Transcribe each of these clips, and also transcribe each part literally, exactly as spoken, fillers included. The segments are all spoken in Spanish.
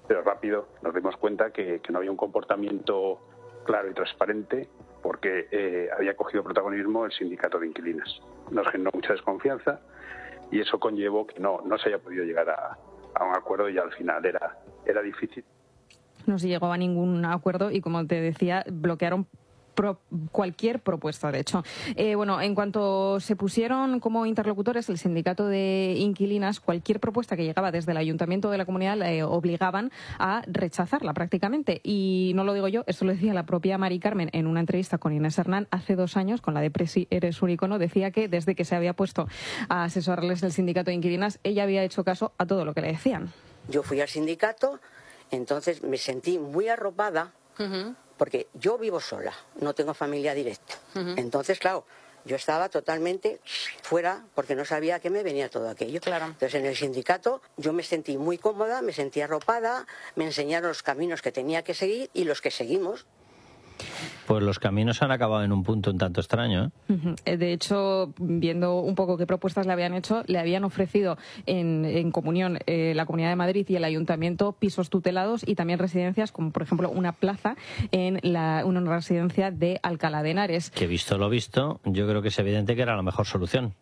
pero rápido nos dimos cuenta que, que no había un comportamiento claro y transparente, porque eh, había cogido protagonismo el sindicato de inquilinas. Nos generó mucha desconfianza y eso conllevó que no, no se haya podido llegar a, a un acuerdo y al final era, era difícil. No se llegó a ningún acuerdo y, como te decía, bloquearon Pro, cualquier propuesta, de hecho. Eh, bueno, en cuanto se pusieron como interlocutores el sindicato de inquilinas, cualquier propuesta que llegaba desde el ayuntamiento de la comunidad le obligaban a rechazarla prácticamente. Y no lo digo yo, esto lo decía la propia Mari Carmen en una entrevista con Inés Hernán hace dos años, con la de Presi Eres un Icono. Decía que desde que se había puesto a asesorarles el sindicato de inquilinas, ella había hecho caso a todo lo que le decían. Yo fui al sindicato, entonces me sentí muy arropada. Uh-huh. Porque yo vivo sola, no tengo familia directa. Uh-huh. Entonces, claro, yo estaba totalmente fuera porque no sabía a qué me venía todo aquello. Claro. Entonces, en el sindicato yo me sentí muy cómoda, me sentí arropada, me enseñaron los caminos que tenía que seguir y los que seguimos. Pues los caminos han acabado en un punto un tanto extraño, ¿eh? De hecho, viendo un poco qué propuestas le habían hecho, le habían ofrecido en, en comunión eh, la Comunidad de Madrid y el Ayuntamiento pisos tutelados y también residencias, como por ejemplo una plaza en la, una residencia de Alcalá de Henares. Que visto lo visto, yo creo que es evidente que era la mejor solución.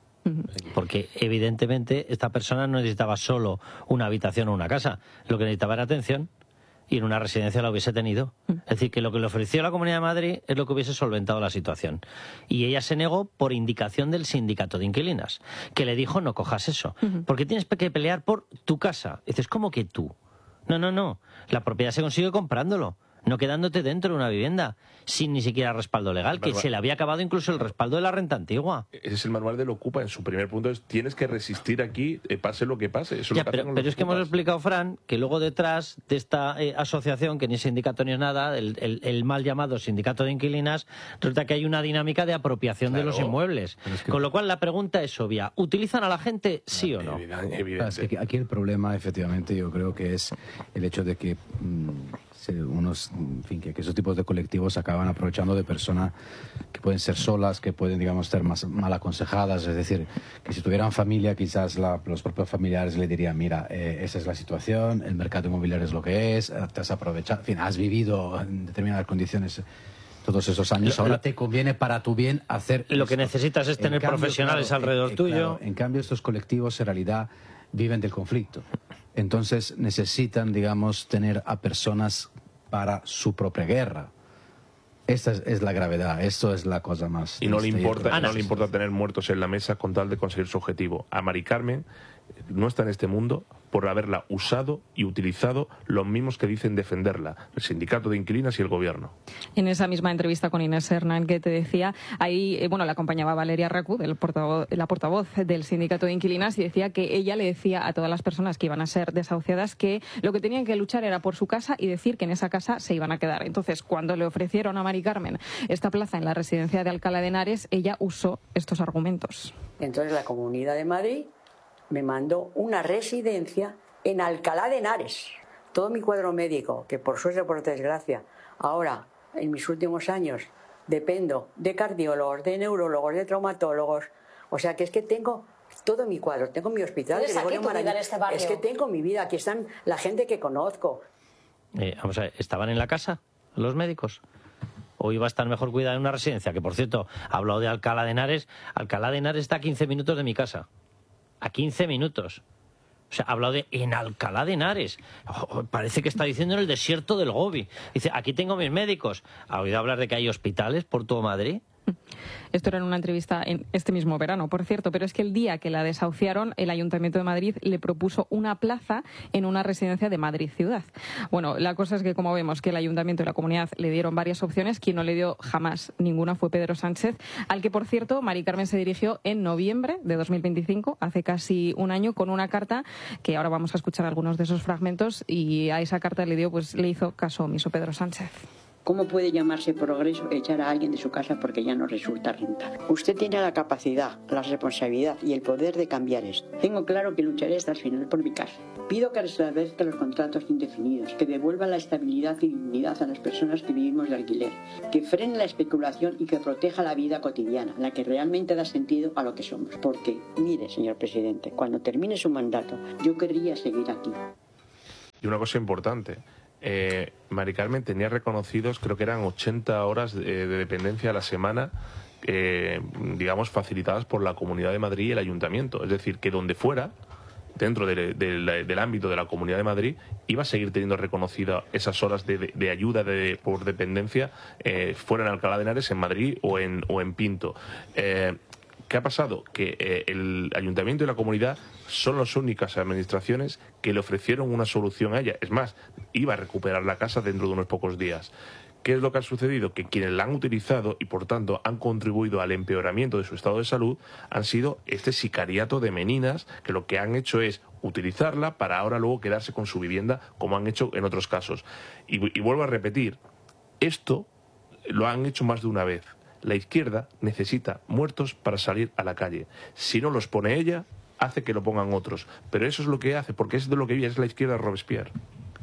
Porque evidentemente esta persona no necesitaba solo una habitación o una casa, lo que necesitaba era atención. Y en una residencia la hubiese tenido. Es decir, que lo que le ofreció la Comunidad de Madrid es lo que hubiese solventado la situación. Y ella se negó por indicación del sindicato de inquilinas, que le dijo no cojas eso, porque tienes que pelear por tu casa. Y dices, ¿cómo que tú? No, no, no. La propiedad se consigue comprándolo, no quedándote dentro de una vivienda, sin ni siquiera respaldo legal, que se le había acabado incluso el respaldo de la renta antigua. Ese es el manual del Ocupa. En su primer punto es, tienes que resistir aquí, eh, pase lo que pase. Eso ya, es lo que pero hacen pero los es que hemos Ocupas. explicado, Fran, que luego detrás de esta eh, asociación, que ni es sindicato ni es nada, el, el, el mal llamado sindicato de inquilinas, resulta que hay una dinámica de apropiación Claro, de los inmuebles. Es que... Con lo cual la pregunta es obvia. ¿Utilizan a la gente, sí o no? Evidente, evidente. Es que aquí el problema, efectivamente, yo creo que es el hecho de que mmm, unos, en fin, que, que esos tipos de colectivos acaban aprovechando de personas que pueden ser solas, que pueden, digamos, ser más mal aconsejadas. Es decir, que si tuvieran familia, quizás la, los propios familiares le dirían, mira, eh, esa es la situación, el mercado inmobiliario es lo que es, te has aprovechado, en fin, has vivido en determinadas condiciones todos esos años, Lo, ahora lo, te conviene para tu bien hacer Lo esto. que necesitas es tener cambio, profesionales claro, alrededor en, tuyo. Claro, en cambio, estos colectivos en realidad viven del conflicto. Entonces necesitan, digamos, tener a personas para su propia guerra. Esta es, es la gravedad, esto es la cosa más... Y no le importa, Ana, no le importa tener muertos en la mesa con tal de conseguir su objetivo. A Mari Carmen no está en este mundo por haberla usado y utilizado los mismos que dicen defenderla, el sindicato de inquilinas y el gobierno. En esa misma entrevista con Inés Hernán que te decía, ahí eh, bueno, la acompañaba Valeria Racú, del portavoz, la portavoz del sindicato de inquilinas, y decía que ella le decía a todas las personas que iban a ser desahuciadas que lo que tenían que luchar era por su casa y decir que en esa casa se iban a quedar. Entonces, cuando le ofrecieron a Mari Carmen esta plaza en la residencia de Alcalá de Henares, ella usó estos argumentos. Entonces la Comunidad de Madrid me mandó una residencia en Alcalá de Henares. Todo mi cuadro médico, que por suerte o por desgracia, ahora, en mis últimos años, dependo de cardiólogos, de neurólogos, de traumatólogos. O sea, que es que tengo todo mi cuadro, tengo mi hospital. ¿Tienes aquí tu vida en este barrio? Es que tengo mi vida, aquí están la gente que conozco. Eh, vamos a ver, ¿estaban en la casa los médicos? ¿O iba a estar mejor cuidada en una residencia? Que, por cierto, ha hablado de Alcalá de Henares. Alcalá de Henares está a quince minutos de mi casa. A quince minutos. O sea, ha hablado de en Alcalá de Henares. Oh, parece que está diciendo en el desierto del Gobi. Dice, aquí tengo mis médicos. ¿Ha oído hablar de que hay hospitales por todo Madrid? Esto era en una entrevista en este mismo verano, por cierto, pero es que el día que la desahuciaron, el Ayuntamiento de Madrid le propuso una plaza en una residencia de Madrid Ciudad. Bueno, la cosa es que, como vemos, que el Ayuntamiento y la Comunidad le dieron varias opciones. Quien no le dio jamás ninguna fue Pedro Sánchez, al que, por cierto, Mari Carmen se dirigió en noviembre de dos mil veinticinco, hace casi un año, con una carta que ahora vamos a escuchar algunos de esos fragmentos, y a esa carta le dio, pues le hizo caso omiso Pedro Sánchez. ¿Cómo puede llamarse progreso echar a alguien de su casa porque ya no resulta rentable? Usted tiene la capacidad, la responsabilidad y el poder de cambiar esto. Tengo claro que lucharé hasta el final por mi casa. Pido que restablezca los contratos indefinidos, que devuelva la estabilidad y dignidad a las personas que vivimos de alquiler, que frene la especulación y que proteja la vida cotidiana, la que realmente da sentido a lo que somos. Porque, mire, señor presidente, cuando termine su mandato, yo querría seguir aquí. Y una cosa importante, eh, Mari Carmen tenía reconocidos, creo que eran ochenta horas de, de dependencia a la semana, eh, digamos, facilitadas por la Comunidad de Madrid y el Ayuntamiento. Es decir, que donde fuera, dentro de, de, del ámbito de la Comunidad de Madrid, iba a seguir teniendo reconocidas esas horas de, de, de ayuda de, por dependencia, eh, fuera en Alcalá de Henares, en Madrid o en, o en Pinto. Eh, ¿Qué ha pasado? Que eh, el Ayuntamiento y la Comunidad son las únicas administraciones que le ofrecieron una solución a ella. Es más, iba a recuperar la casa dentro de unos pocos días. ¿Qué es lo que ha sucedido? Que quienes la han utilizado y, por tanto, han contribuido al empeoramiento de su estado de salud han sido este sicariato de meninas, que lo que han hecho es utilizarla para ahora luego quedarse con su vivienda, como han hecho en otros casos. Y, y vuelvo a repetir, esto lo han hecho más de una vez. La izquierda necesita muertos para salir a la calle. Si no los pone ella, hace que lo pongan otros. Pero eso es lo que hace, porque es de lo que vive, es la izquierda de Robespierre.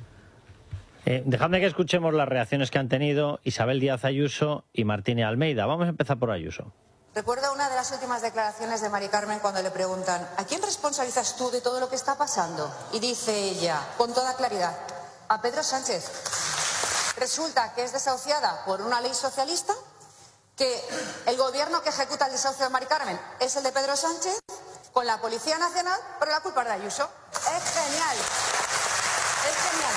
Eh, dejadme que escuchemos las reacciones que han tenido Isabel Díaz Ayuso y Martínez Almeida. Vamos a empezar por Ayuso. Recuerdo una de las últimas declaraciones de Mari Carmen cuando le preguntan ¿a quién responsabilizas tú de todo lo que está pasando? Y dice ella, con toda claridad, a Pedro Sánchez. Resulta que es desahuciada por una ley socialista, que el gobierno que ejecuta el desahucio de Mari Carmen es el de Pedro Sánchez, con la Policía Nacional, pero la culpa es de Ayuso. Es genial. Es genial.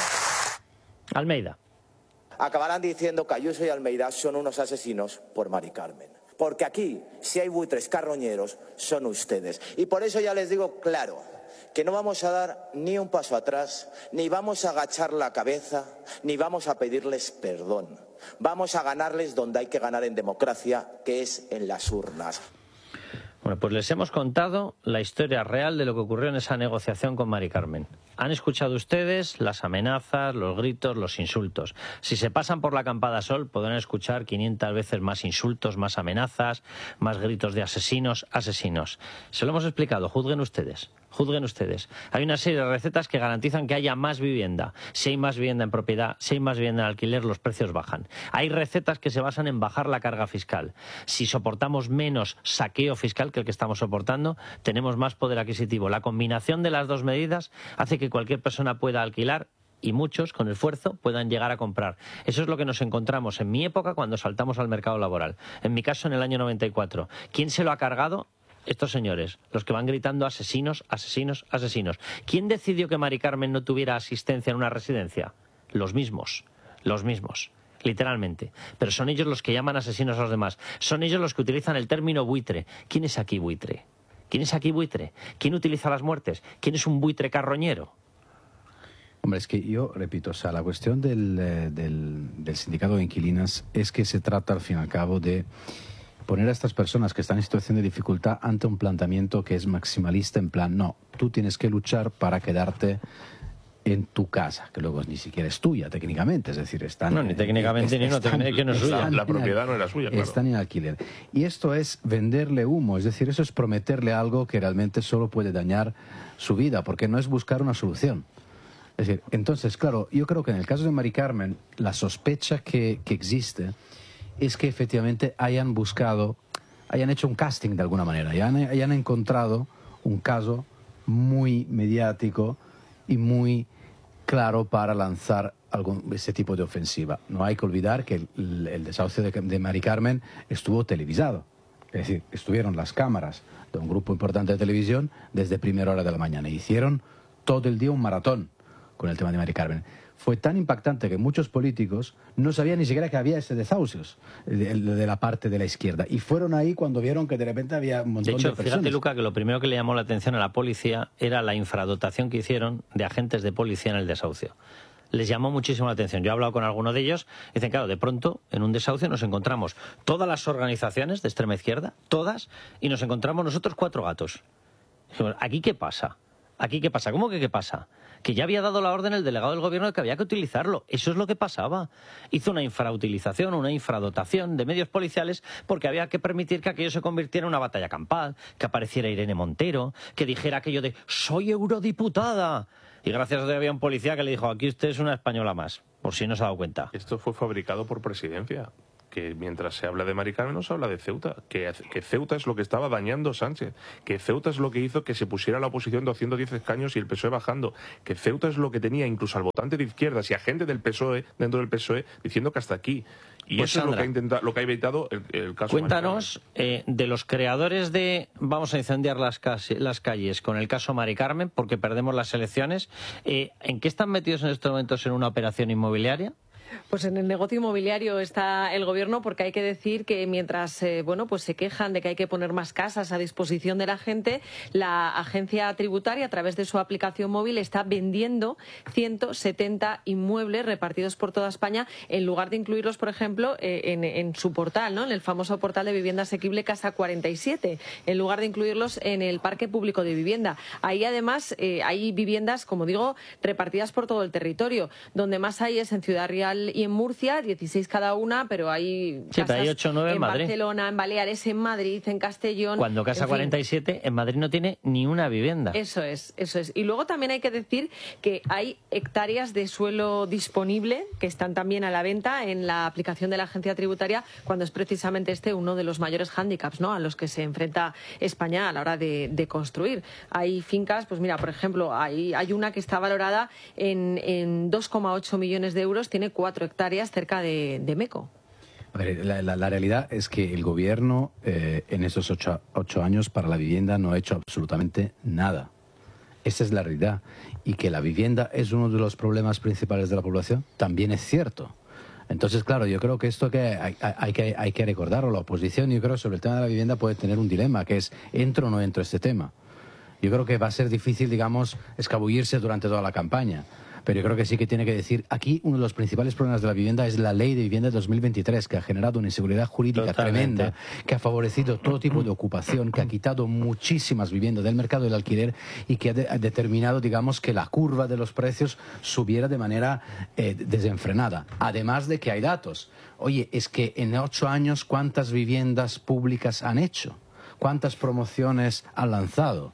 Almeida. Acabarán diciendo que Ayuso y Almeida son unos asesinos por Mari Carmen. Porque aquí, si hay buitres carroñeros, son ustedes. Y por eso ya les digo claro, que no vamos a dar ni un paso atrás, ni vamos a agachar la cabeza, ni vamos a pedirles perdón. Vamos a ganarles donde hay que ganar en democracia, que es en las urnas. Bueno, pues les hemos contado la historia real de lo que ocurrió en esa negociación con Mari Carmen. Han escuchado ustedes las amenazas, los gritos, los insultos. Si se pasan por la Campada Sol podrán escuchar quinientas veces más insultos, más amenazas, más gritos de asesinos, asesinos. Se lo hemos explicado, juzguen ustedes. Juzguen ustedes. Hay una serie de recetas que garantizan que haya más vivienda. Si hay más vivienda en propiedad, si hay más vivienda en alquiler, los precios bajan. Hay recetas que se basan en bajar la carga fiscal. Si soportamos menos saqueo fiscal que el que estamos soportando, tenemos más poder adquisitivo. La combinación de las dos medidas hace que cualquier persona pueda alquilar y muchos, con esfuerzo, puedan llegar a comprar. Eso es lo que nos encontramos en mi época cuando saltamos al mercado laboral. En mi caso, en el año noventa y cuatro. ¿Quién se lo ha cargado? Estos señores, los que van gritando asesinos, asesinos, asesinos. ¿Quién decidió que Mari Carmen no tuviera asistencia en una residencia? Los mismos, los mismos, literalmente. Pero son ellos los que llaman asesinos a los demás. Son ellos los que utilizan el término buitre. ¿Quién es aquí buitre? ¿Quién es aquí buitre? ¿Quién utiliza las muertes? ¿Quién es un buitre carroñero? Hombre, es que yo repito, o sea, la cuestión del, eh, del, del sindicato de inquilinas es que se trata al fin y al cabo de poner a estas personas que están en situación de dificultad ante un planteamiento que es maximalista, en plan, no, tú tienes que luchar para quedarte en tu casa, que luego ni siquiera es tuya técnicamente, es decir, están... No, ni técnicamente ni no, que no es suya. La propiedad no era suya, claro. Están en alquiler. Y esto es venderle humo, es decir, eso es prometerle algo que realmente solo puede dañar su vida, porque no es buscar una solución. Es decir, entonces, claro, yo creo que en el caso de Mari Carmen, la sospecha que, que existe es que efectivamente hayan buscado, hayan hecho un casting de alguna manera, hayan, hayan encontrado un caso muy mediático y muy claro para lanzar algún, ese tipo de ofensiva. No hay que olvidar que el, el desahucio de, de Mari Carmen estuvo televisado. Es decir, estuvieron las cámaras de un grupo importante de televisión desde primera hora de la mañana. Hicieron todo el día un maratón con el tema de Mari Carmen. Fue tan impactante que muchos políticos no sabían ni siquiera que había ese desahucios de, de la parte de la izquierda. Y fueron ahí cuando vieron que de repente había un montón de, hecho, de personas. fíjate, Luca, que lo primero que le llamó la atención a la policía era la infradotación que hicieron de agentes de policía en el desahucio. Les llamó muchísimo la atención. Yo he hablado con alguno de ellos y dicen, claro, de pronto en un desahucio nos encontramos todas las organizaciones de extrema izquierda, todas, y nos encontramos nosotros cuatro gatos. Dijimos, ¿aquí qué pasa? ¿Aquí qué pasa? ¿Cómo que qué pasa? Que ya había dado la orden el delegado del gobierno de que había que utilizarlo. Eso es lo que pasaba. Hizo una infrautilización, una infradotación de medios policiales porque había que permitir que aquello se convirtiera en una batalla campal, que apareciera Irene Montero, que dijera aquello de «soy eurodiputada». Y gracias a Dios había un policía que le dijo «aquí usted es una española más», por si no se ha dado cuenta. Esto fue fabricado por Presidencia. que mientras se habla de Mari Carmen no se habla de Ceuta, que, que Ceuta es lo que estaba dañando Sánchez, que Ceuta es lo que hizo que se pusiera la oposición doscientos diez escaños y el P S O E bajando, que Ceuta es lo que tenía incluso al votante de izquierdas y a gente del P S O E, dentro del P S O E, diciendo que hasta aquí. Y pues eso Sandra, es lo que ha intentado, lo que ha evitado el, el caso. Cuéntanos, eh, de los creadores de vamos a incendiar las, casi, las calles con el caso Mari Carmen, porque perdemos las elecciones, eh, ¿en qué están metidos en estos momentos en una operación inmobiliaria? Pues en el negocio inmobiliario está el gobierno, porque hay que decir que mientras eh, bueno, pues se quejan de que hay que poner más casas a disposición de la gente, la agencia tributaria, a través de su aplicación móvil, está vendiendo ciento setenta inmuebles repartidos por toda España, en lugar de incluirlos, por ejemplo, eh, en, en su portal, ¿no? En el famoso portal de vivienda asequible Casa cuarenta y siete, en lugar de incluirlos en el parque público de vivienda. Ahí, además, eh, hay viviendas, como digo, repartidas por todo el territorio. Donde más hay es en Ciudad Real y en Murcia, dieciséis cada una, pero hay sí, casas hay ocho o nueve en, en Madrid. Barcelona, en Baleares, en Madrid, en Castellón. Cuando Casa en cuarenta y siete fin. En Madrid no tiene ni una vivienda. Eso es, eso es. Y luego también hay que decir que hay hectáreas de suelo disponible que están también a la venta en la aplicación de la agencia tributaria, cuando es precisamente este uno de los mayores hándicaps, ¿no?, a los que se enfrenta España a la hora de, de construir. Hay fincas, pues mira, por ejemplo, hay, hay una que está valorada en, en dos coma ocho millones de euros, tiene cuatro hectáreas cerca de, de Meco. A ver, la, la, la realidad es que el gobierno eh, en esos ocho, ocho años para la vivienda no ha hecho absolutamente nada. Esa es la realidad. Y que la vivienda es uno de los problemas principales de la población también es cierto. Entonces, claro, yo creo que esto que hay, hay, que, hay que recordarlo. La oposición, yo creo, sobre el tema de la vivienda puede tener un dilema, que es, ¿entro o no entro este tema? Yo creo que va a ser difícil, digamos, escabullirse durante toda la campaña. Pero yo creo que sí que tiene que decir, aquí uno de los principales problemas de la vivienda es la ley de vivienda de dos mil veintitrés, que ha generado una inseguridad jurídica Totalmente. tremenda, que ha favorecido todo tipo de ocupación, que ha quitado muchísimas viviendas del mercado del alquiler y que ha, de, ha determinado, digamos, que la curva de los precios subiera de manera eh, desenfrenada. Además de que hay datos. Oye, es que en ocho años, ¿cuántas viviendas públicas han hecho? ¿Cuántas promociones han lanzado?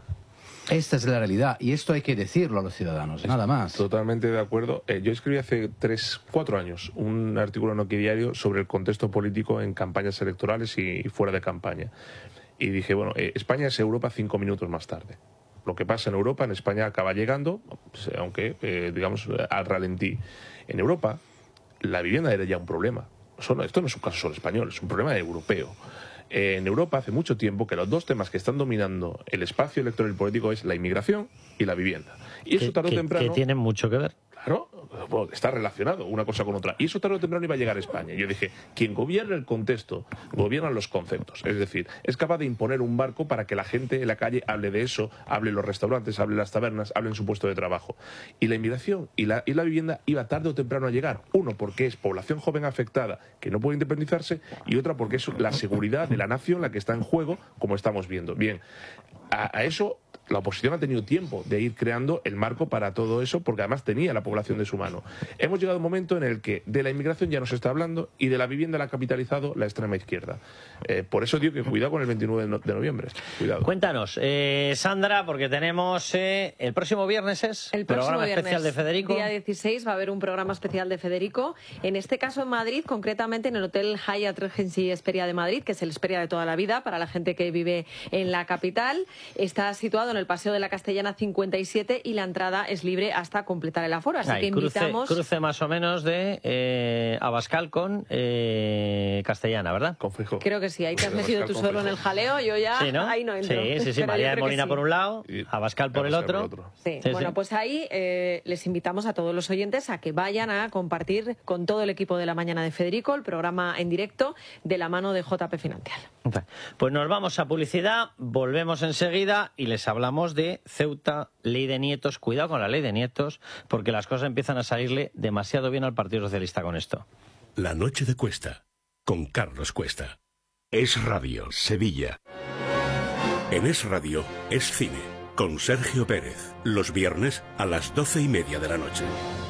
Esta es la realidad y esto hay que decirlo a los ciudadanos, nada más. Totalmente de acuerdo. Eh, yo escribí hace tres, cuatro años un artículo en Noki Diario sobre el contexto político en campañas electorales y, y fuera de campaña. Y dije, bueno, eh, España es Europa cinco minutos más tarde. Lo que pasa en Europa, en España acaba llegando, aunque, eh, digamos, al ralentí. En Europa, la vivienda era ya un problema. Solo, esto no es un caso solo español, es un problema europeo. En Europa hace mucho tiempo que los dos temas que están dominando el espacio electoral y político es la inmigración y la vivienda. Y eso tarde o temprano... Que tienen mucho que ver. Claro, bueno, está relacionado una cosa con otra. Y eso tarde o temprano iba a llegar a España. Yo dije, quien gobierna el contexto, gobierna los conceptos. Es decir, es capaz de imponer un marco para que la gente en la calle hable de eso, hable en los restaurantes, hable en las tabernas, hable en su puesto de trabajo. Y la inmigración y la, y la vivienda iba tarde o temprano a llegar. Uno, porque es población joven afectada que no puede independizarse, y otra, porque es la seguridad de la nación la que está en juego, como estamos viendo. Bien, a, a eso... La oposición ha tenido tiempo de ir creando el marco para todo eso, porque además tenía la población de su mano. Hemos llegado a un momento en el que de la inmigración ya no se está hablando y de la vivienda la ha capitalizado la extrema izquierda. Eh, por eso digo que cuidado con el veintinueve de noviembre. Cuidado. Cuéntanos, eh, Sandra, porque tenemos eh, el próximo viernes es el próximo programa viernes, especial de Federico. Día dieciséis va a haber un programa especial de Federico. En este caso en Madrid, concretamente en el Hotel Hyatt Regency Hesperia de Madrid, que es el Hesperia de toda la vida para la gente que vive en la capital. Está situado en el Paseo de la Castellana cincuenta y siete y la entrada es libre hasta completar el aforo. Así Ay, que invitamos... Cruce, cruce más o menos de eh, Abascal con eh, Castellana, ¿verdad? Con Feijóo. Creo que sí. Ahí te has metido tú solo en el jaleo. Yo ya sí, ¿no? ahí no entro. Sí, sí, sí. María de Molina sí. por un lado, Abascal por el otro. otro. Sí. Sí, bueno, sí. pues ahí eh, les invitamos a todos los oyentes a que vayan a compartir con todo el equipo de La Mañana de Federico el programa en directo de la mano de J P Financial. Pues nos vamos a publicidad, volvemos enseguida y les hablamos de Ceuta, ley de nietos. Cuidado con la ley de nietos, porque las cosas empiezan a salirle demasiado bien al Partido Socialista con esto. La noche de Cuesta, con Carlos Cuesta. Es Radio, Sevilla. En Es Radio, es cine, con Sergio Pérez. Los viernes a las doce y media de la noche.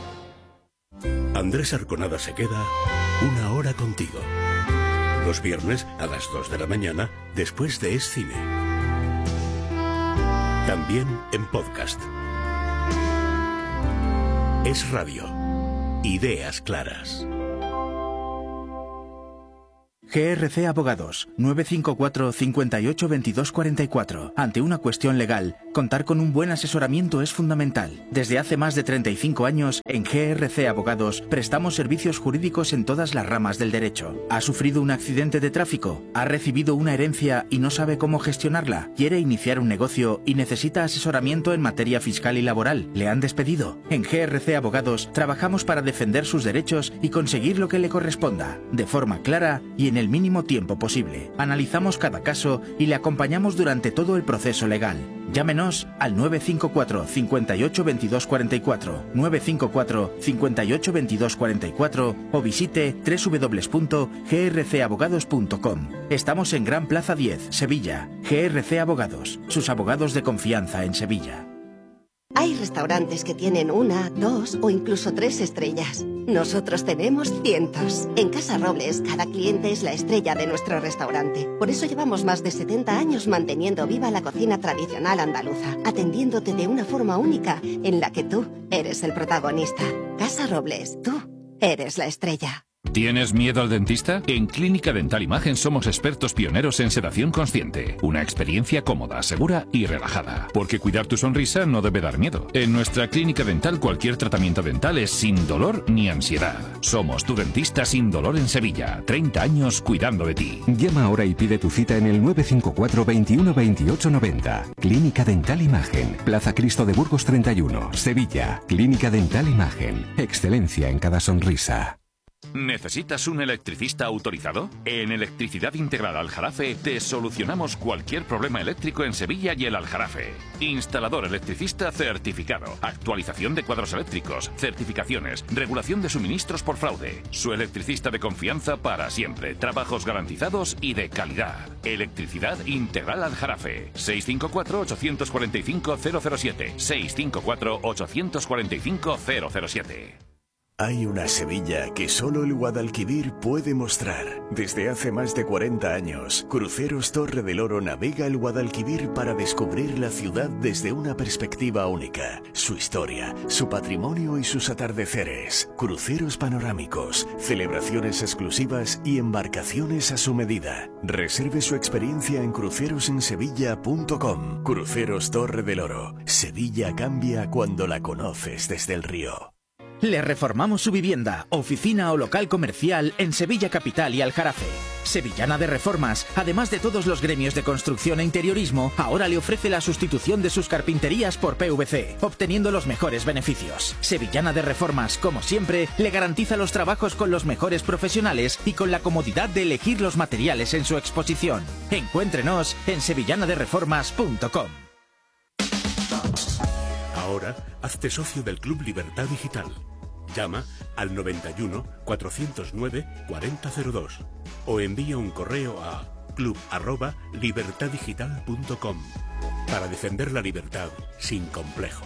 Andrés Arconada se queda una hora contigo. Los viernes a las dos de la mañana, después de Es Cine. También en podcast. Es Radio. Ideas claras. G R C Abogados, nueve cinco cuatro, cinco ocho, veintidós cuarenta y cuatro. Ante una cuestión legal, contar con un buen asesoramiento es fundamental. Desde hace más de treinta y cinco años, en G R C Abogados, prestamos servicios jurídicos en todas las ramas del derecho. ¿Ha sufrido un accidente de tráfico? ¿Ha recibido una herencia y no sabe cómo gestionarla? ¿Quiere iniciar un negocio y necesita asesoramiento en materia fiscal y laboral? ¿Le han despedido? En G R C Abogados, trabajamos para defender sus derechos y conseguir lo que le corresponda, de forma clara y en el mínimo tiempo posible. Analizamos cada caso y le acompañamos durante todo el proceso legal. Llámenos al nueve cinco cuatro, cinco ocho, veintidós cuarenta y cuatro, nueve cinco cuatro, cinco ocho, veintidós cuarenta y cuatro o visite doble u doble u doble u punto g r c abogados punto com. Estamos en Gran Plaza diez, Sevilla. G R C Abogados, sus abogados de confianza en Sevilla. Hay restaurantes que tienen una, dos o incluso tres estrellas. Nosotros tenemos cientos. En Casa Robles, cada cliente es la estrella de nuestro restaurante. Por eso llevamos más de setenta años manteniendo viva la cocina tradicional andaluza, atendiéndote de una forma única en la que tú eres el protagonista. Casa Robles, tú eres la estrella. ¿Tienes miedo al dentista? En Clínica Dental Imagen somos expertos pioneros en sedación consciente. Una experiencia cómoda, segura y relajada. Porque cuidar tu sonrisa no debe dar miedo. En nuestra clínica dental cualquier tratamiento dental es sin dolor ni ansiedad. Somos tu dentista sin dolor en Sevilla. treinta años cuidando de ti. Llama ahora y pide tu cita en el nueve cinco cuatro, veintiuno, veintiocho, noventa. Clínica Dental Imagen. Plaza Cristo de Burgos treinta y uno, Sevilla. Clínica Dental Imagen. Excelencia en cada sonrisa. ¿Necesitas un electricista autorizado? En Electricidad Integral Aljarafe te solucionamos cualquier problema eléctrico en Sevilla y el Aljarafe. Instalador electricista certificado, actualización de cuadros eléctricos, certificaciones, regulación de suministros por fraude. Su electricista de confianza para siempre, trabajos garantizados y de calidad. Electricidad Integral Aljarafe. seis cinco cuatro, ocho cuatro cinco, cero cero siete. seis cinco cuatro, ocho cuatro cinco, cero cero siete. Hay una Sevilla que solo el Guadalquivir puede mostrar. Desde hace más de cuarenta años, Cruceros Torre del Oro navega el Guadalquivir para descubrir la ciudad desde una perspectiva única. Su historia, su patrimonio y sus atardeceres. Cruceros panorámicos, celebraciones exclusivas y embarcaciones a su medida. Reserve su experiencia en cruceros en sevilla punto com. Cruceros Torre del Oro. Sevilla cambia cuando la conoces desde el río. Le reformamos su vivienda, oficina o local comercial en Sevilla Capital y Aljarafe. Sevillana de Reformas, además de todos los gremios de construcción e interiorismo, ahora le ofrece la sustitución de sus carpinterías por P V C, obteniendo los mejores beneficios. Sevillana de Reformas, como siempre, le garantiza los trabajos con los mejores profesionales y con la comodidad de elegir los materiales en su exposición. Encuéntrenos en sevillana de reformas punto com. Ahora, hazte socio del Club Libertad Digital. Llama al noventa y uno, cuatrocientos nueve, cuarenta cero dos o envía un correo a club arroba libertad digital punto com para defender la libertad sin complejos.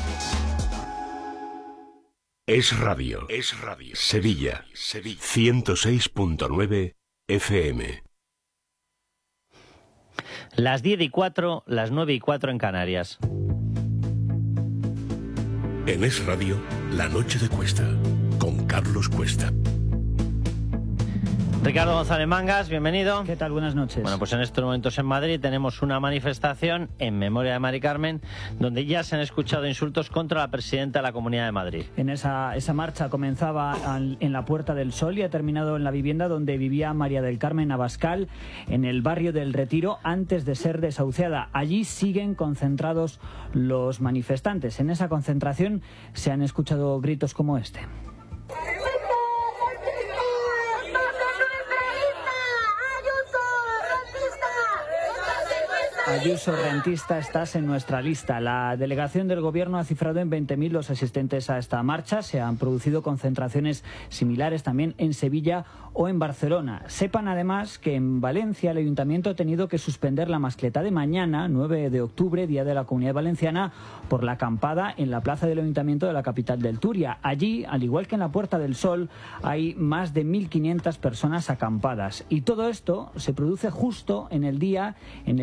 Es Radio. Es Radio. Sevilla. Sevilla. ciento seis punto nueve F M. Las diez y cuatro, las nueve y cuatro en Canarias. En Es Radio, La Noche de Cuesta, con Carlos Cuesta. Ricardo González Mangas, bienvenido. ¿Qué tal? Buenas noches. Bueno, pues en estos momentos en Madrid tenemos una manifestación en memoria de Mari Carmen, donde ya se han escuchado insultos contra la presidenta de la Comunidad de Madrid. En esa, esa marcha comenzaba en la Puerta del Sol y ha terminado en la vivienda donde vivía María del Carmen Abascal, en el barrio del Retiro, antes de ser desahuciada. Allí siguen concentrados los manifestantes. En esa concentración se han escuchado gritos como este. Ayuso, rentista, estás en nuestra lista. La delegación del Gobierno ha cifrado en veinte mil los asistentes a esta marcha. Se han producido concentraciones similares también en Sevilla o en Barcelona. Sepan además que en Valencia el Ayuntamiento ha tenido que suspender la mascleta de mañana, nueve de octubre, Día de la Comunidad Valenciana, por la acampada en la plaza del Ayuntamiento de la capital del Turia. Allí, al igual que en la Puerta del Sol, hay más de mil quinientas personas acampadas. Y todo esto se produce justo en el día en el que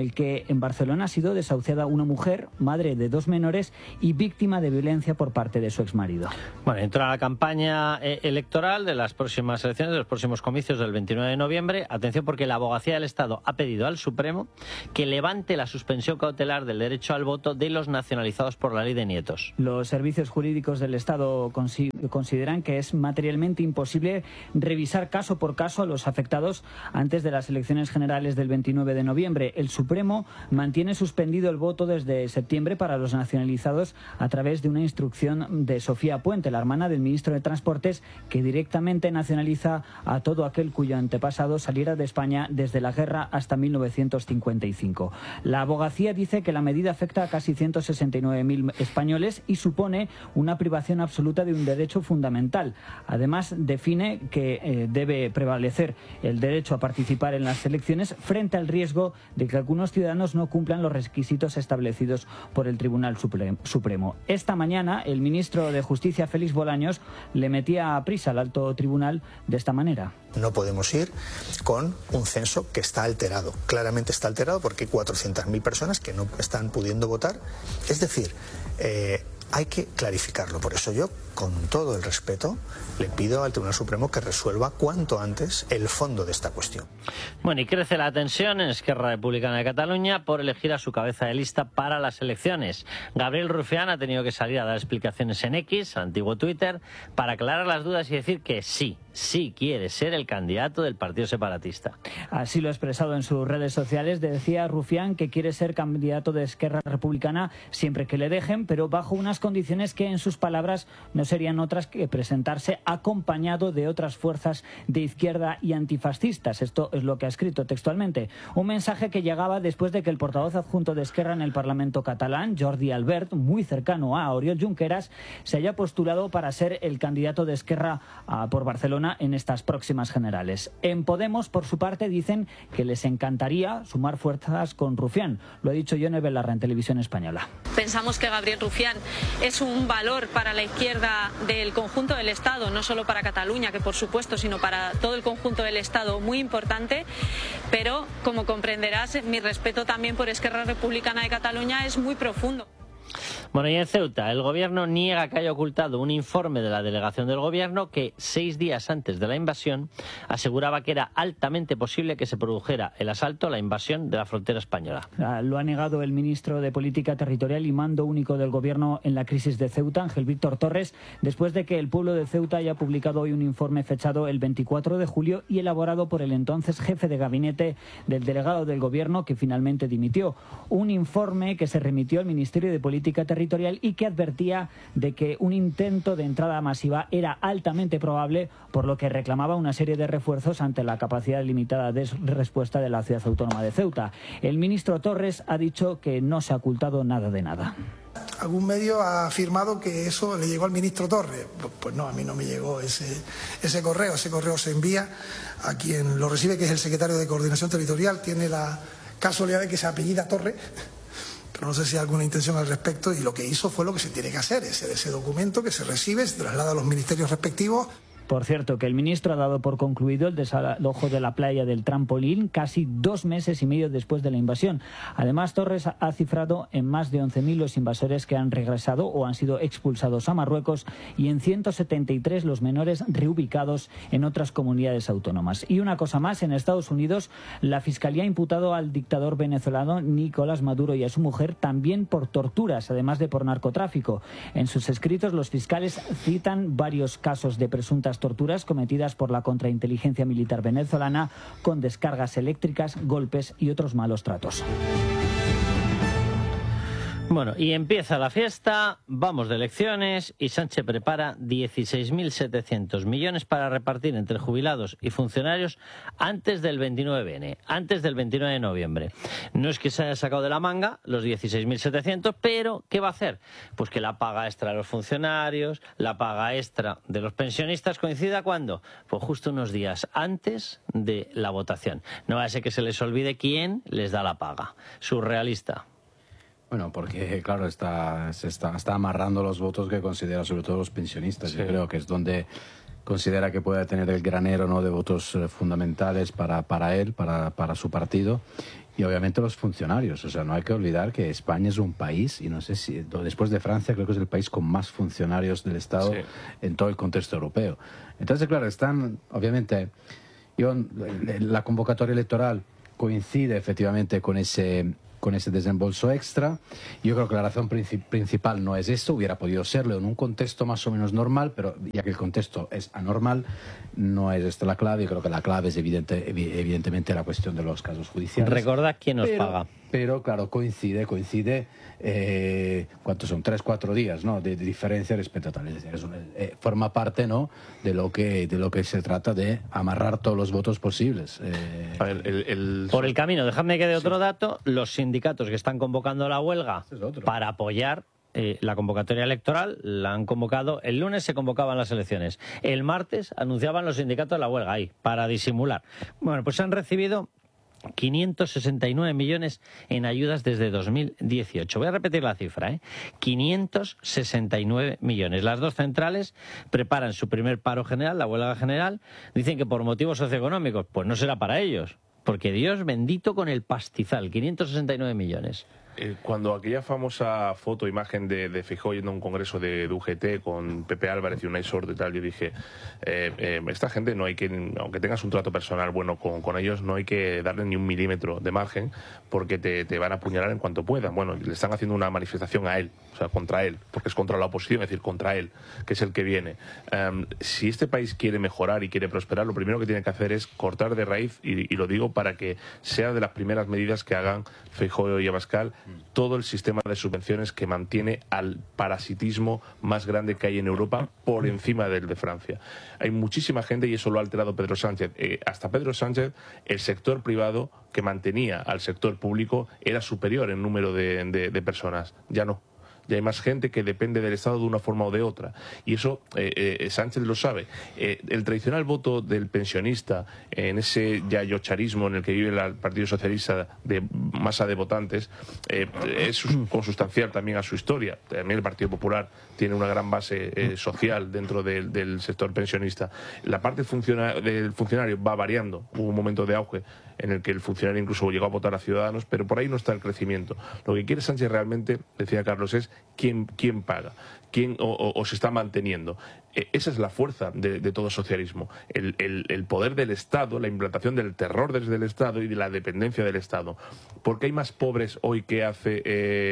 en Barcelona ha sido desahuciada una mujer, madre de dos menores y víctima de violencia por parte de su exmarido. Bueno, entra la campaña eh, electoral de las próximas elecciones, de los próximos comicios del veintinueve de noviembre. Atención, porque la Abogacía del Estado ha pedido al Supremo que levante la suspensión cautelar del derecho al voto de los nacionalizados por la ley de nietos. Los servicios jurídicos del Estado consideran que es materialmente imposible revisar caso por caso a los afectados antes de las elecciones generales del veintinueve de noviembre. El Supremo mantiene suspendido el voto desde septiembre para los nacionalizados a través de una instrucción de Sofía Puente, la hermana del ministro de Transportes, que directamente nacionaliza a todo aquel cuyo antepasado saliera de España desde la guerra hasta mil novecientos cincuenta y cinco. La abogacía dice que la medida afecta a casi ciento sesenta y nueve mil españoles y supone una privación absoluta de un derecho fundamental. Además, define que eh, debe prevalecer el derecho a participar en las elecciones frente al riesgo de que algunos ciudadanos no cumplan los requisitos establecidos por el Tribunal Supremo. Esta mañana, el ministro de Justicia, Félix Bolaños, le metía a prisa al alto tribunal de esta manera. No podemos ir con un censo que está alterado. Claramente está alterado porque hay cuatrocientas mil personas que no están pudiendo votar. Es decir, eh, hay que clarificarlo. Por eso yo, con todo el respeto, le pido al Tribunal Supremo que resuelva cuanto antes el fondo de esta cuestión. Bueno, y crece la tensión en Esquerra Republicana de Cataluña por elegir a su cabeza de lista para las elecciones. Gabriel Rufián ha tenido que salir a dar explicaciones en X, antiguo Twitter, para aclarar las dudas y decir que sí, sí quiere ser el candidato del Partido Separatista. Así lo ha expresado en sus redes sociales. Decía Rufián que quiere ser candidato de Esquerra Republicana siempre que le dejen, pero bajo unas condiciones que, en sus palabras, no serían otras que presentarse acompañado de otras fuerzas de izquierda y antifascistas. Esto es lo que ha escrito textualmente. Un mensaje que llegaba después de que el portavoz adjunto de Esquerra en el Parlamento catalán, Jordi Albert, muy cercano a Oriol Junqueras, se haya postulado para ser el candidato de Esquerra a, por Barcelona en estas próximas generales. En Podemos, por su parte, dicen que les encantaría sumar fuerzas con Rufián. Lo ha dicho Yone Belarra en Televisión Española. Pensamos que Gabriel Rufián es un valor para la izquierda del conjunto del Estado, no solo para Cataluña, que por supuesto, sino para todo el conjunto del Estado, muy importante, pero como comprenderás, mi respeto también por Esquerra Republicana de Cataluña es muy profundo. Bueno, y en Ceuta, el gobierno niega que haya ocultado un informe de la delegación del gobierno que, seis días antes de la invasión, aseguraba que era altamente posible que se produjera el asalto a la invasión de la frontera española. Lo ha negado el ministro de Política Territorial y Mando Único del Gobierno en la crisis de Ceuta, Ángel Víctor Torres, después de que el pueblo de Ceuta haya publicado hoy un informe fechado el veinticuatro de julio y elaborado por el entonces jefe de gabinete del delegado del Gobierno, que finalmente dimitió. Un informe que se remitió al Ministerio de Política Territorial y que advertía de que un intento de entrada masiva era altamente probable, por lo que reclamaba una serie de refuerzos ante la capacidad limitada de respuesta de la ciudad autónoma de Ceuta. El ministro Torres ha dicho que no se ha ocultado nada de nada. Algún medio ha afirmado que eso le llegó al ministro Torres. Pues no, a mí no me llegó ese, ese correo. Ese correo se envía a quien lo recibe, que es el secretario de Coordinación Territorial. Tiene la casualidad de que se apellida Torres. Pero no sé si hay alguna intención al respecto, y lo que hizo fue lo que se tiene que hacer, ese, ese documento que se recibe, se traslada a los ministerios respectivos. Por cierto, que el ministro ha dado por concluido el desalojo de la playa del Trampolín casi dos meses y medio después de la invasión. Además, Torres ha cifrado en más de once mil los invasores que han regresado o han sido expulsados a Marruecos y en ciento setenta y tres los menores reubicados en otras comunidades autónomas. Y una cosa más, en Estados Unidos, la Fiscalía ha imputado al dictador venezolano Nicolás Maduro y a su mujer también por torturas, además de por narcotráfico. En sus escritos, los fiscales citan varios casos de presuntas torturas cometidas por la contrainteligencia militar venezolana, con descargas eléctricas, golpes y otros malos tratos. Bueno, y empieza la fiesta, vamos de elecciones y Sánchez prepara dieciséis mil setecientos millones para repartir entre jubilados y funcionarios antes del veintinueve ene, antes del veintinueve de noviembre. No es que se haya sacado de la manga los dieciséis mil setecientos, pero ¿qué va a hacer? Pues que la paga extra de los funcionarios, la paga extra de los pensionistas, ¿coincida cuándo? Pues justo unos días antes de la votación. No va a ser que se les olvide quién les da la paga. Surrealista. Bueno, porque, claro, está, se está, está amarrando los votos que considera, sobre todo los pensionistas. Sí. Yo creo que es donde considera que puede tener el granero, ¿no?, de votos eh, fundamentales para, para él, para, para su partido. Y obviamente los funcionarios. O sea, no hay que olvidar que España es un país, y no sé si después de Francia creo que es el país con más funcionarios del Estado, sí, en todo el contexto europeo. Entonces, claro, están, obviamente, yo, la convocatoria electoral coincide efectivamente con ese, con ese desembolso extra. Yo creo que la razón princip principal no es esto, hubiera podido serlo en un contexto más o menos normal, pero ya que el contexto es anormal, no es esta la clave. Yo creo que la clave es evidente, evidentemente la cuestión de los casos judiciales. Recordad quién nos pero, paga. Pero, claro, coincide, coincide, eh, ¿cuántos son? Tres, cuatro días, ¿no?, de, de diferencia respecto a tal. Es decir, es un, eh, forma parte, ¿no?, de lo que de lo que se trata de amarrar todos los votos posibles. Eh, a ver, el, el... Por el camino, dejadme que dé otro sí. dato, los sindicatos que están convocando la huelga es para apoyar eh, la convocatoria electoral, la han convocado, el lunes se convocaban las elecciones, el martes anunciaban los sindicatos la huelga ahí, para disimular. Bueno, pues han recibido quinientos sesenta y nueve millones en ayudas desde dos mil dieciocho. Voy a repetir la cifra, ¿eh? quinientos sesenta y nueve millones. Las dos centrales preparan su primer paro general, la huelga general. Dicen que por motivos socioeconómicos, pues no será para ellos, porque Dios bendito con el pastizal, quinientos sesenta y nueve millones. Eh, cuando aquella famosa foto, imagen de, de Feijóo yendo a un congreso de, de U G T con Pepe Álvarez y Unai Sordo y tal, yo dije, eh, eh, esta gente no hay que, aunque tengas un trato personal bueno con, con ellos, no hay que darle ni un milímetro de margen porque te, te van a apuñalar en cuanto puedan. Bueno, le están haciendo una manifestación a él, o sea, contra él, porque es contra la oposición, es decir, contra él, que es el que viene. Um, si este país quiere mejorar y quiere prosperar, lo primero que tiene que hacer es cortar de raíz, y, y lo digo para que sea de las primeras medidas que hagan Feijóo y Abascal, todo el sistema de subvenciones que mantiene al parasitismo más grande que hay en Europa por encima del de Francia. Hay muchísima gente, y eso lo ha alterado Pedro Sánchez. Eh, hasta Pedro Sánchez, el sector privado que mantenía al sector público era superior en número de, de, de personas. Ya no. Ya hay más gente que depende del Estado de una forma o de otra. Y eso eh, eh, Sánchez lo sabe. Eh, el tradicional voto del pensionista, eh, en ese yayocharismo en el que vive el Partido Socialista de masa de votantes, eh, es consustancial también a su historia. También el Partido Popular tiene una gran base eh, social dentro de, del sector pensionista. La parte funciona, del funcionario va variando. Hubo un momento de auge en el que el funcionario incluso llegó a votar a Ciudadanos, pero por ahí no está el crecimiento. Lo que quiere Sánchez realmente, decía Carlos, es quién, quién paga, quién o, o, o se está manteniendo. Eh, esa es la fuerza de, de todo socialismo, el, el, el poder del Estado, la implantación del terror desde el Estado y de la dependencia del Estado. ¿Por qué hay más pobres hoy que hace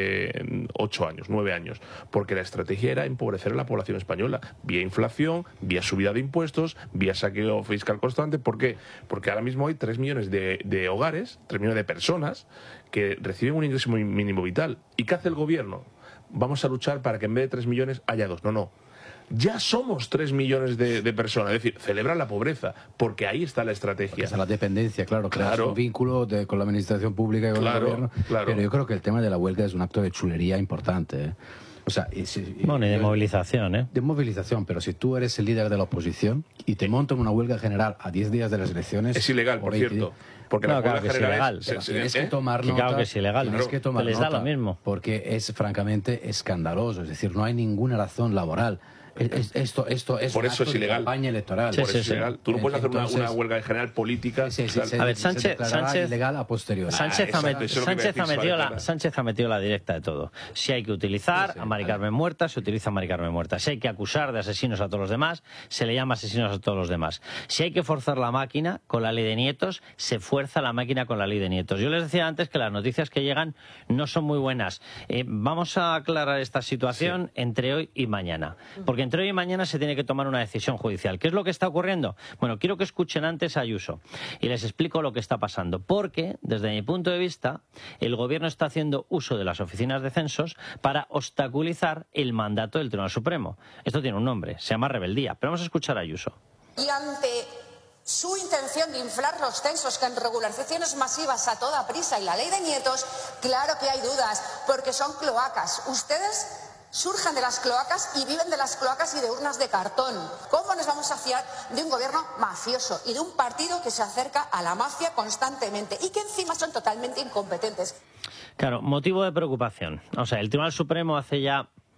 eh, ocho años, nueve años? Porque la estrategia era empobrecer a la población española, vía inflación, vía subida de impuestos, vía saqueo fiscal constante. ¿Por qué? Porque ahora mismo hay tres millones de de hogares, tres millones de personas que reciben un ingreso mínimo vital. ¿Y qué hace el gobierno? Vamos a luchar para que en vez de tres millones haya dos. No, no. Ya somos tres millones de, de personas. Es decir, celebran la pobreza, porque ahí está la estrategia. Esa es la dependencia, claro. Claro. Un vínculo de, con la administración pública y con claro, el gobierno. Claro. Pero yo creo que el tema de la huelga es un acto de chulería importante, ¿eh? O sea, y si, bueno, y de yo, movilización, ¿eh? De movilización, pero si tú eres el líder de la oposición y te montan una huelga general a diez días de las elecciones... Es ilegal, por cierto. Porque no, la claro huelga que general es ilegal. Es, tienes ¿eh? que tomar nota. Claro que es ilegal. Tienes que tomar les nota da lo mismo. Porque es francamente escandaloso. Es decir, no hay ninguna razón laboral. Es, esto, esto es por un eso acto es ilegal. De campaña electoral. Sí, por sí, eso sí. Es ilegal. Tú no puedes hacer Entonces, una, una huelga general política. Sí, sí, sí, a ver, se, Sánchez, se Sánchez, ilegal a posteriori. Sánchez, ah, ha, met, Sánchez, ha metido la, vale, Sánchez ha metido la directa de todo. Si hay que utilizar sí, sí, a Mari vale. Carmen muerta, se utiliza a Mari Carmen muerta. Si hay que acusar de asesinos a todos los demás, se le llama asesinos a todos los demás. Si hay que forzar la máquina con la ley de nietos, se fuerza la máquina con la ley de nietos. Yo les decía antes que las noticias que llegan no son muy buenas. Eh, vamos a aclarar esta situación sí. entre hoy y mañana. Porque entre hoy y mañana se tiene que tomar una decisión judicial. ¿Qué es lo que está ocurriendo? Bueno, quiero que escuchen antes a Ayuso y les explico lo que está pasando, porque desde mi punto de vista el gobierno está haciendo uso de las oficinas de censos para obstaculizar el mandato del Tribunal Supremo. Esto tiene un nombre, se llama rebeldía, pero vamos a escuchar a Ayuso. Y ante su intención de inflar los censos con regularizaciones masivas a toda prisa y la ley de nietos, claro que hay dudas, porque son cloacas. Ustedes surgen de las cloacas y viven de las cloacas y de urnas de cartón. ¿Cómo nos vamos a fiar de un gobierno mafioso y de un partido que se acerca a la mafia constantemente y que encima son totalmente incompetentes? Claro, motivo de preocupación. O sea, el Tribunal Supremo hace ya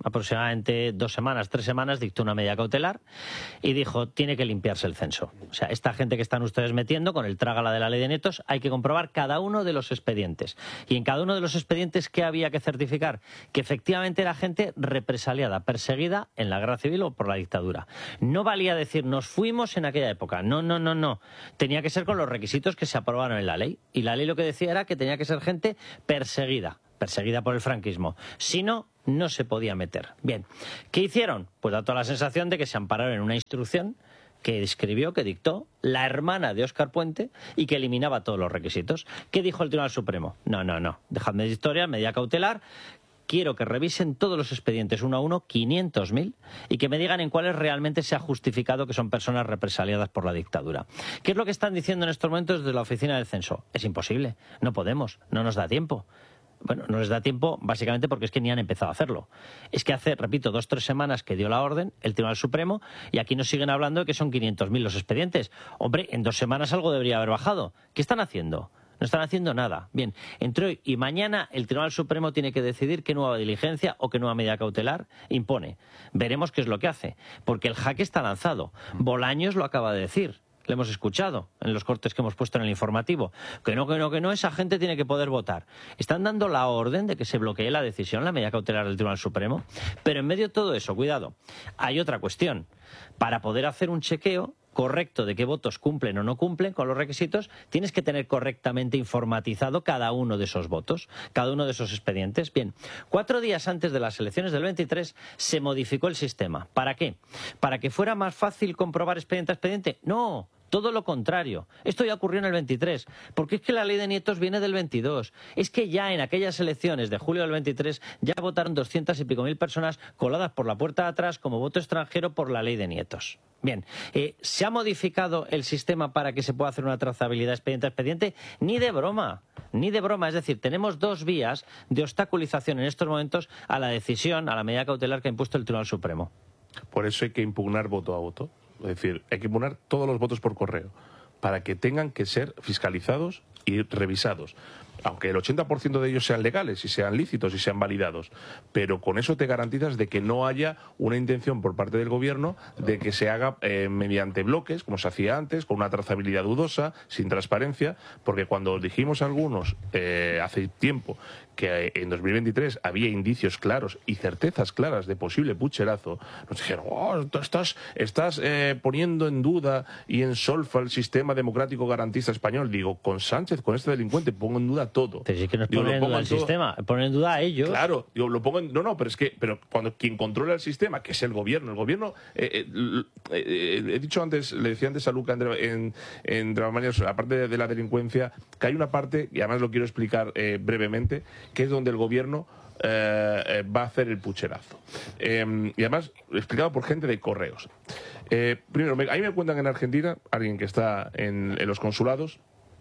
aproximadamente dos semanas, tres semanas, dictó una medida cautelar y dijo, tiene que limpiarse el censo. O sea, esta gente que están ustedes metiendo con el trágala de la ley de nietos, hay que comprobar cada uno de los expedientes. Y en cada uno de los expedientes, ¿qué había que certificar? Que efectivamente era gente represaliada, perseguida en la guerra civil o por la dictadura. No valía decir, nos fuimos en aquella época. No, no, no, no. Tenía que ser con los requisitos que se aprobaron en la ley. Y la ley lo que decía era que tenía que ser gente perseguida. perseguida por el franquismo. Si no, no se podía meter. Bien, ¿qué hicieron? Pues da toda la sensación de que se ampararon en una instrucción que escribió, que dictó la hermana de Óscar Puente y que eliminaba todos los requisitos. ¿Qué dijo el Tribunal Supremo? No, no, no. Dejadme de historia, medida cautelar. Quiero que revisen todos los expedientes uno a uno, quinientos mil, y que me digan en cuáles realmente se ha justificado que son personas represaliadas por la dictadura. ¿Qué es lo que están diciendo en estos momentos desde la Oficina del Censo? Es imposible, no podemos, no nos da tiempo. Bueno, no les da tiempo básicamente porque es que ni han empezado a hacerlo. Es que hace, repito, dos o tres semanas que dio la orden el Tribunal Supremo y aquí nos siguen hablando de que son quinientos mil los expedientes. Hombre, en dos semanas algo debería haber bajado. ¿Qué están haciendo? No están haciendo nada. Bien, entre hoy y mañana el Tribunal Supremo tiene que decidir qué nueva diligencia o qué nueva medida cautelar impone. Veremos qué es lo que hace, porque el jaque está lanzado. Bolaños lo acaba de decir. Le hemos escuchado en los cortes que hemos puesto en el informativo. Que no, que no, que no, esa gente tiene que poder votar. Están dando la orden de que se bloquee la decisión, la medida cautelar del Tribunal Supremo. Pero en medio de todo eso, cuidado, hay otra cuestión. Para poder hacer un chequeo correcto de qué votos cumplen o no cumplen con los requisitos, tienes que tener correctamente informatizado cada uno de esos votos, cada uno de esos expedientes. Bien, cuatro días antes de las elecciones del veintitrés se modificó el sistema. ¿Para qué? ¿Para que fuera más fácil comprobar expediente a expediente? No, todo lo contrario. Esto ya ocurrió en el veintitrés, porque es que la ley de nietos viene del veintidós. Es que ya en aquellas elecciones de julio del veintitrés ya votaron doscientas y pico mil personas coladas por la puerta de atrás como voto extranjero por la ley de nietos. Bien, eh, ¿se ha modificado el sistema para que se pueda hacer una trazabilidad expediente a expediente? Ni de broma, ni de broma. Es decir, tenemos dos vías de obstaculización en estos momentos a la decisión, a la medida cautelar que ha impuesto el Tribunal Supremo. Por eso hay que impugnar voto a voto. Es decir, hay que impugnar todos los votos por correo para que tengan que ser fiscalizados y revisados. Aunque el ochenta por ciento de ellos sean legales y sean lícitos y sean validados, pero con eso te garantizas de que no haya una intención por parte del gobierno de que se haga eh, mediante bloques, como se hacía antes, con una trazabilidad dudosa, sin transparencia, porque cuando dijimos algunos eh, hace tiempo que en dos mil veintitrés había indicios claros y certezas claras de posible pucherazo, nos dijeron, oh, tú estás, estás eh, poniendo en duda y en solfa el sistema democrático garantista español. Digo, con Sánchez, con este delincuente, pongo en duda todo. Pero sí que nos digo, ponen en duda el todo. Sistema, ponen en duda a ellos. Claro, digo, lo pongo en... No, no, pero es que pero cuando quien controla el sistema, que es el gobierno, el gobierno, eh, eh, eh, he dicho antes, le decía antes a Luca en, en Dramamanias, aparte de, de la delincuencia, que hay una parte, y además lo quiero explicar eh, brevemente, que es donde el gobierno eh, eh, va a hacer el pucherazo. Eh, y además, explicado por gente de correos. Eh, primero, me, ahí me cuentan en Argentina, alguien que está en, en los consulados,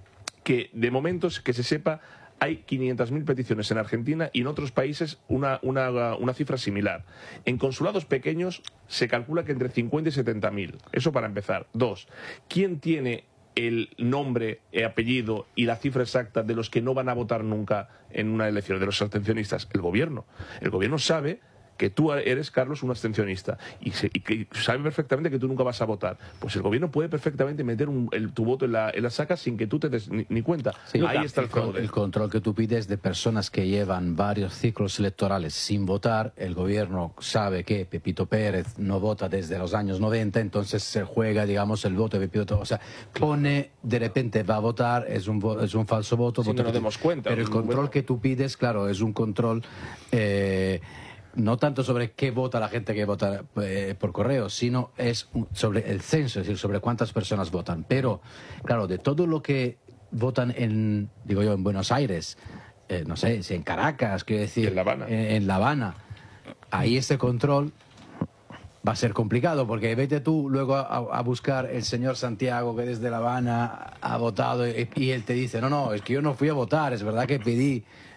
que de momento, que se sepa, hay quinientas mil peticiones en Argentina y en otros países una, una, una cifra similar. En consulados pequeños se calcula que entre cincuenta y setenta mil. Eso para empezar. Dos, ¿quién tiene el nombre, el apellido y la cifra exacta de los que no van a votar nunca en una elección, de los abstencionistas? El gobierno. El gobierno sabe que tú eres, Carlos, un abstencionista y, se, y que sabe perfectamente que tú nunca vas a votar. Pues el gobierno puede perfectamente meter un, el, tu voto en la, en la saca sin que tú te des ni, ni cuenta. Sí, ahí claro, está el fraude. El, el control que tú pides de personas que llevan varios ciclos electorales sin votar, el gobierno sabe que Pepito Pérez no vota desde los años noventa, entonces se juega, digamos, el voto de Pepito. O sea, pone, de repente va a votar, es un, es un falso voto. Si voto no nos demos cuenta. Pero el control bueno. que tú pides, claro, es un control... Eh, no tanto sobre qué vota la gente que vota eh, por correo, sino es sobre el censo, es decir, sobre cuántas personas votan. Pero, claro, de todo lo que votan en, digo yo, en Buenos Aires, eh, no sé, si en Caracas, quiero decir, en La Habana, eh, en La Habana, ahí este control va a ser complicado, porque vete tú luego a, a buscar el señor Santiago que desde La Habana ha votado y, y él te dice, no, no, es que yo no fui a votar, es verdad que pedí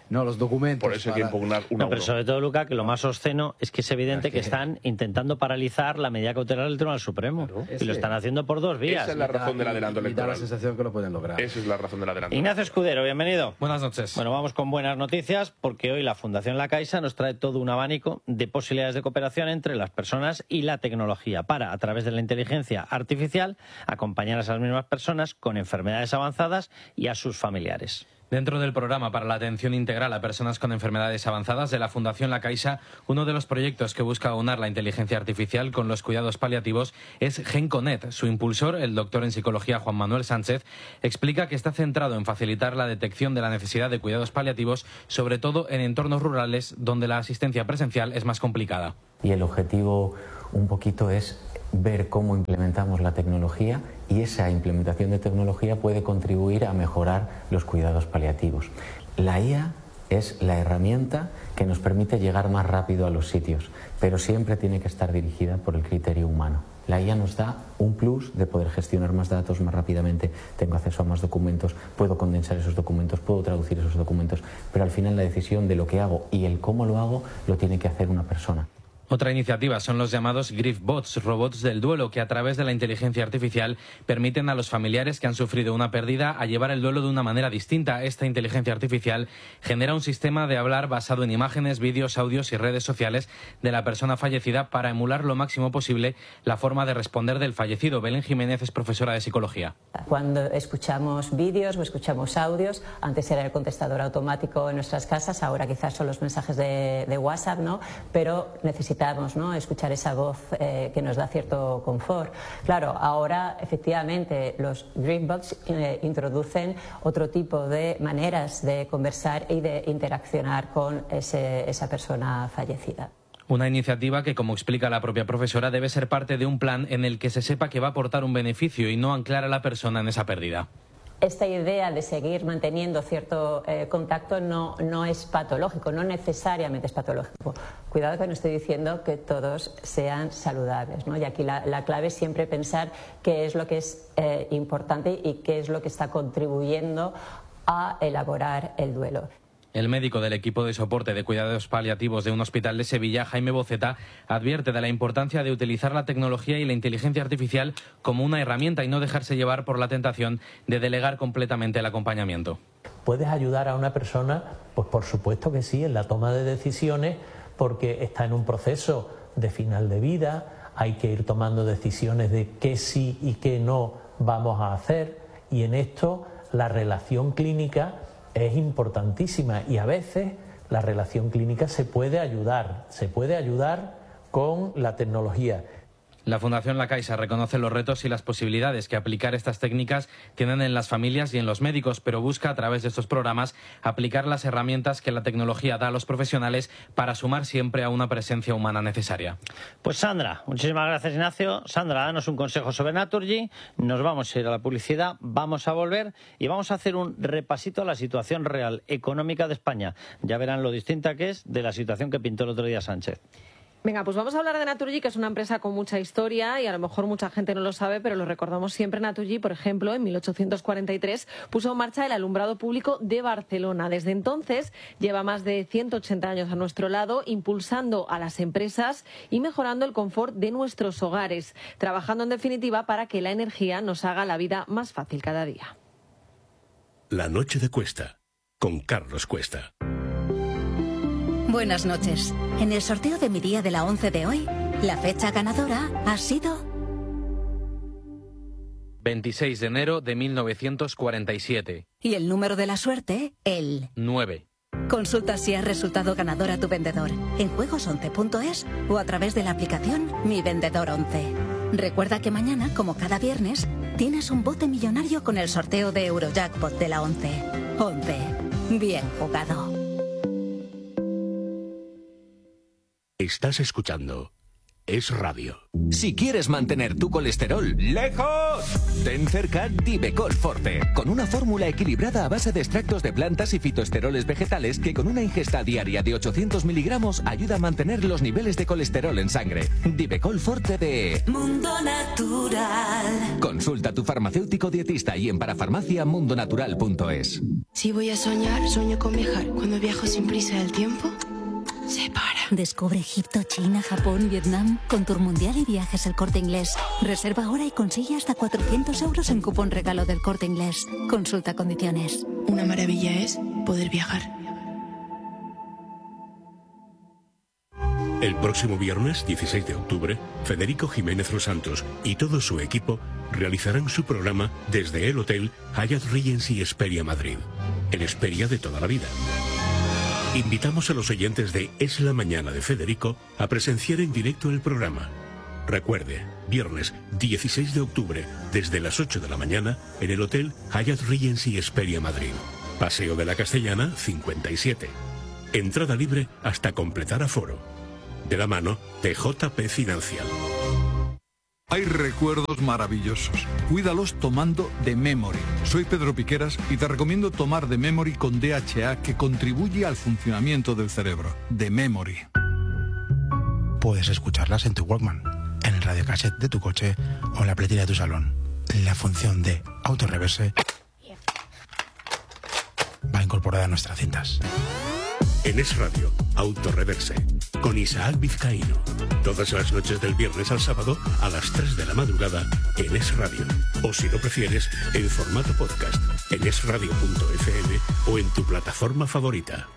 No, los documentos. Por eso hay que impugnar uno No, a pero uno. sobre todo, Luca, que lo más obsceno es que es evidente Es que que- están intentando paralizar la medida cautelar del Tribunal Supremo. Es Y lo que- están haciendo por dos vías. Esa es la razón del adelanto Y da la electoral. sensación que lo pueden lograr. Esa es la razón del adelanto. Ignacio Escudero, bienvenido. Buenas noches. Bueno, vamos con buenas noticias porque hoy la Fundación La Caixa nos trae todo un abanico de posibilidades de cooperación entre las personas y la tecnología para, a través de la inteligencia artificial, acompañar a esas mismas personas con enfermedades avanzadas y a sus familiares. Dentro del programa para la atención integral a personas con enfermedades avanzadas de la Fundación La Caixa, uno de los proyectos que busca aunar la inteligencia artificial con los cuidados paliativos es GenConet. Su impulsor, el doctor en psicología Juan Manuel Sánchez, explica que está centrado en facilitar la detección de la necesidad de cuidados paliativos, sobre todo en entornos rurales donde la asistencia presencial es más complicada. Y el objetivo un poquito es ver cómo implementamos la tecnología y esa implementación de tecnología puede contribuir a mejorar los cuidados paliativos. La I A es la herramienta que nos permite llegar más rápido a los sitios, pero siempre tiene que estar dirigida por el criterio humano. La I A nos da un plus de poder gestionar más datos más rápidamente, tengo acceso a más documentos, puedo condensar esos documentos, puedo traducir esos documentos, pero al final la decisión de lo que hago y el cómo lo hago lo tiene que hacer una persona. Otra iniciativa son los llamados GriefBots, robots del duelo, que a través de la inteligencia artificial permiten a los familiares que han sufrido una pérdida a llevar el duelo de una manera distinta. Esta inteligencia artificial genera un sistema de hablar basado en imágenes, vídeos, audios y redes sociales de la persona fallecida para emular lo máximo posible la forma de responder del fallecido. Belén Jiménez es profesora de psicología. Cuando escuchamos vídeos o escuchamos audios, antes era el contestador automático en nuestras casas, ahora quizás son los mensajes de, de WhatsApp, ¿no? Pero necesitamos Necesitamos, ¿no?, escuchar esa voz eh, que nos da cierto confort. Claro, ahora efectivamente los GriefBots eh, introducen otro tipo de maneras de conversar y de interaccionar con ese, esa persona fallecida. Una iniciativa que, como explica la propia profesora, debe ser parte de un plan en el que se sepa que va a aportar un beneficio y no anclar a la persona en esa pérdida. Esta idea de seguir manteniendo cierto eh, contacto no, no es patológico, no necesariamente es patológico. Cuidado que no estoy diciendo que todos sean saludables, ¿no? Y aquí la, la clave es siempre pensar qué es lo que es eh, importante y qué es lo que está contribuyendo a elaborar el duelo. El médico del equipo de soporte de cuidados paliativos de un hospital de Sevilla, Jaime Boceta, advierte de la importancia de utilizar la tecnología y la inteligencia artificial como una herramienta y no dejarse llevar por la tentación de delegar completamente el acompañamiento. ¿Puedes ayudar a una persona? Pues por supuesto que sí, en la toma de decisiones, porque está en un proceso de final de vida, hay que ir tomando decisiones de qué sí y qué no vamos a hacer, y en esto la relación clínica es importantísima y a veces la relación clínica se puede ayudar, se puede ayudar con la tecnología. La Fundación La Caixa reconoce los retos y las posibilidades que aplicar estas técnicas tienen en las familias y en los médicos, pero busca a través de estos programas aplicar las herramientas que la tecnología da a los profesionales para sumar siempre a una presencia humana necesaria. Pues Sandra, muchísimas gracias, Ignacio. Sandra, danos un consejo sobre Naturgy. Nos vamos a ir a la publicidad, vamos a volver y vamos a hacer un repasito a la situación real económica de España. Ya verán lo distinta que es de la situación que pintó el otro día Sánchez. Venga, pues vamos a hablar de Naturgy, que es una empresa con mucha historia y a lo mejor mucha gente no lo sabe, pero lo recordamos siempre. Naturgy, por ejemplo, en mil ochocientos cuarenta y tres puso en marcha el alumbrado público de Barcelona. Desde entonces lleva más de ciento ochenta años a nuestro lado, impulsando a las empresas y mejorando el confort de nuestros hogares, trabajando en definitiva para que la energía nos haga la vida más fácil cada día. La noche de Cuesta, con Carlos Cuesta. Buenas noches. En el sorteo de mi día de la once de hoy, la fecha ganadora ha sido veintiséis de enero de mil novecientos cuarenta y siete. Y el número de la suerte, el nueve. Consulta si has resultado ganador a tu vendedor en juegos once punto es o a través de la aplicación Mi Vendedor once. Recuerda que mañana, como cada viernes, tienes un bote millonario con el sorteo de Eurojackpot de la once. once. Bien jugado. Estás escuchando Es Radio. Si quieres mantener tu colesterol lejos, ten cerca Divecol Forte, con una fórmula equilibrada a base de extractos de plantas y fitoesteroles vegetales que con una ingesta diaria de ochocientos miligramos ayuda a mantener los niveles de colesterol en sangre. Divecol Forte de Mundo Natural. Consulta a tu farmacéutico dietista y en parafarmacia mundonatural punto es. Si voy a soñar, sueño con viajar. Cuando viajo sin prisa el tiempo se para. Descubre Egipto, China, Japón, Vietnam con Tour Mundial y Viajes El Corte Inglés. Reserva ahora y consigue hasta cuatrocientos euros en cupón regalo del Corte Inglés. Consulta condiciones. Una maravilla es poder viajar. El próximo viernes dieciséis de octubre, Federico Jiménez Los Santos y todo su equipo realizarán su programa desde el Hotel Hyatt Regency Hesperia Madrid, el Hesperia de toda la vida. Invitamos a los oyentes de Es la Mañana de Federico a presenciar en directo el programa. Recuerde, viernes dieciséis de octubre, desde las ocho de la mañana, en el Hotel Hyatt Regency Hesperia Madrid. Paseo de la Castellana, cincuenta y siete. Entrada libre hasta completar aforo. De la mano de J P Financial. Hay recuerdos maravillosos. Cuídalos tomando The Memory. Soy Pedro Piqueras y te recomiendo tomar The Memory con D H A, que contribuye al funcionamiento del cerebro. The Memory. Puedes escucharlas en tu Walkman, en el radiocassette de tu coche o en la pletera de tu salón. La función de autorreverse va incorporada a nuestras cintas. En Es Radio, Autorreverse, con Isaac Vizcaíno. Todas las noches del viernes al sábado a las tres de la madrugada en Es Radio. O si lo prefieres, en formato podcast, en esradio punto f m o en tu plataforma favorita.